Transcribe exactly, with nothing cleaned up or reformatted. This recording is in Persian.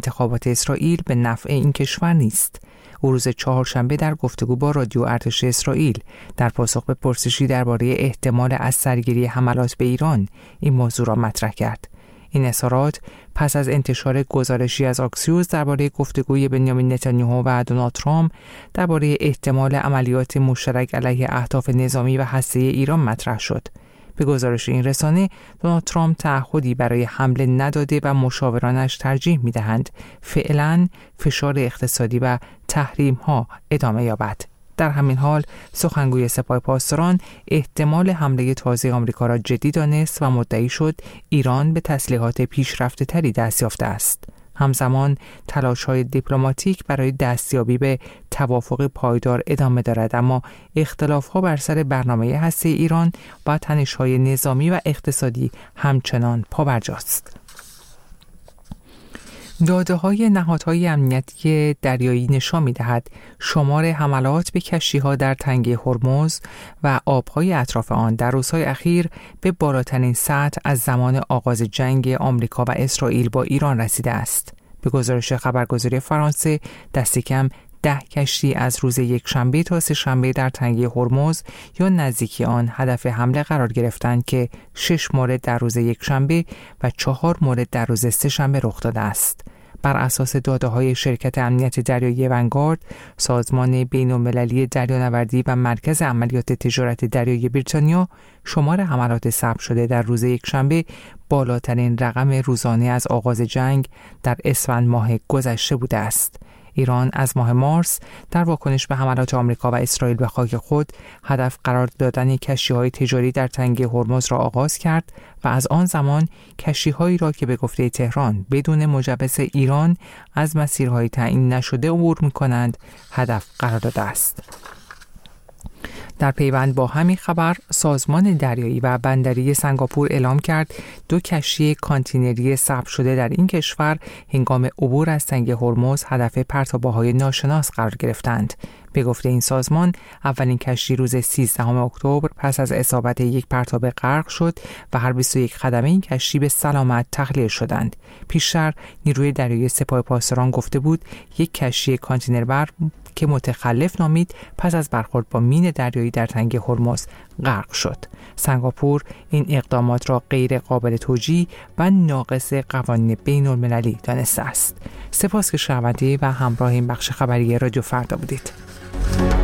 انتخابات اسرائیل به نفع این کشور نیست. او روز چهارشنبه در گفتگو با رادیو ارتش اسرائیل در پاسخ به پرسشی درباره احتمال از سرگیری حملات به ایران این موضوع را مطرح کرد. این اظهارات پس از انتشار گزارشی از آکسیوس درباره گفتگوی بنیامین نتانیاهو و دونالد ترامپ درباره احتمال عملیات مشترک علیه اهداف نظامی و هسته‌ای ایران مطرح شد. به گزارش این رسانه، دونالد ترامپ تعهدی برای حمله نداده و مشاورانش ترجیح می‌دهند فعلاً فشار اقتصادی و تحریم‌ها ادامه یابد. در همین حال سخنگوی سپاه پاسداران احتمال حمله تازه آمریکا را جدی دانست و مدعی شد ایران به تسلیحات پیشرفته‌تری دست یافته است. همزمان تلاش‌های دیپلماتیک برای دستیابی به توافق پایدار ادامه دارد، اما اختلاف‌ها بر سر برنامه هسته‌ای ایران و تنش‌های نظامی و اقتصادی همچنان پابرجاست. داده‌های نهادهای امنیتی دریایی نشان می‌دهد شمار حملات به کشتی‌ها در تنگه هرمز و آب‌های اطراف آن در روزهای اخیر به بالاترین سطح از زمان آغاز جنگ آمریکا و اسرائیل با ایران رسیده است. به گزارش خبرگزاری فرانسه، دست کم ده کشتی از روز یک شنبه تا سه شنبه در تنگه هرمز یا نزدیکی آن هدف حمله قرار گرفتند که شش مورد در روز یک شنبه و چهار مورد در روز سه شنبه رخ داده است. بر اساس داده‌های شرکت امنیت دریایی ونگارد، سازمان بین‌المللی دریانوردی و مرکز عملیات تجارت دریایی بریتانیا، شمار حملات ثبت شده در روز یکشنبه بالاترین رقم روزانه از آغاز جنگ در اسفند ماه گذشته بوده است. ایران از ماه مارس در واکنش به حملات آمریکا و اسرائیل به خاک خود هدف قرار دادن کشتی‌های تجاری در تنگه هرمز را آغاز کرد و از آن زمان کشتی‌هایی را که به گفته تهران بدون مجوز ایران از مسیرهای تعیین نشده عبور می‌کنند هدف قرار داده است. در پیوند با همین خبر، سازمان دریایی و بندری سنگاپور اعلام کرد دو کشتی کانتینری ثبت شده در این کشور هنگام عبور از تنگه هرمز هدف پرتابه‌های ناشناس قرار گرفتند. به گفته این سازمان، اولین کشتی روز سیزدهم اکتبر پس از اصابت یک پرتاب غرق شد و هر بیست و یک خدمه این کشتی به سلامت تخلیه شدند. پیشتر نیروی دریایی سپاه پاسداران گفته بود یک کشتی کانتینربر که متخلف نامید پس از برخورد با مین دریایی در تنگه هرمز غرق شد. سنگاپور این اقدامات را غیر قابل توجیه و ناقض قوانین بین المللی دانسته است. سپاس که شنونده و همراه این بخش خبری رادیو فردا بودید.